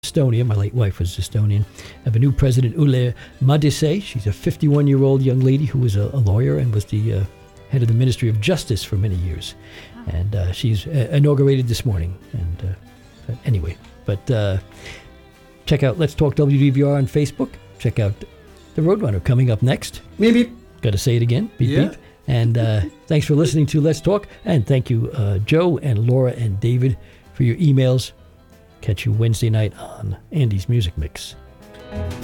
Estonia. My late wife was Estonian. I have a new president, Ule Madise. She's a 51-year-old young lady who was a lawyer and was the head of the Ministry of Justice for many years. And she's inaugurated this morning. And anyway, but check out Let's Talk WDVR on Facebook. Check out The Roadrunner coming up next. Beep, beep. Got to say it again. Beep, Yeah. beep. And thanks for listening to Let's Talk. And thank you, Joe and Laura and David, for your emails. Catch you Wednesday night on Andy's Music Mix.